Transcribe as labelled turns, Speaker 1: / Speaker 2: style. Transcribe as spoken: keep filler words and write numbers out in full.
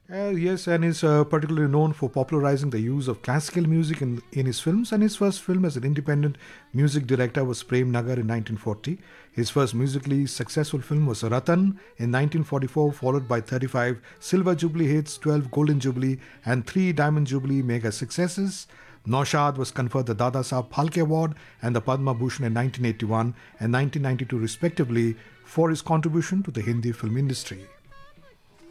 Speaker 1: Uh, yes, and is uh, particularly known for popularizing the use of classical music in, in his films. And his first film as an independent music director was Prem Nagar in nineteen forty. His first musically successful film was Ratan in nineteen forty-four, followed by thirty-five Silver Jubilee hits, twelve Golden Jubilee, and three Diamond Jubilee mega successes. Naushad was conferred the Dada Sahab Phalke Award and the Padma Bhushan in nineteen eighty-one and nineteen ninety-two respectively for his contribution to the Hindi film industry.